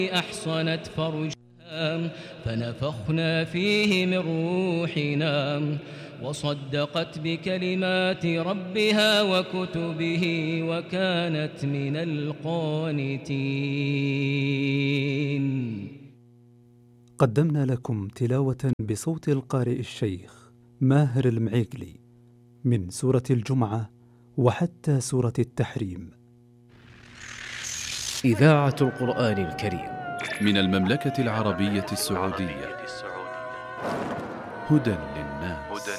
أحصنت فرجها فنفخنا فيه من روحنا وصدقت بكلمات ربها وكتبه وكانت من القانتين. قدمنا لكم تلاوة بصوت القارئ الشيخ ماهر المعيقلي من سورة الجمعة وحتى سورة التحريم. إذاعة القرآن الكريم من المملكة العربية السعودية. هدى للناس.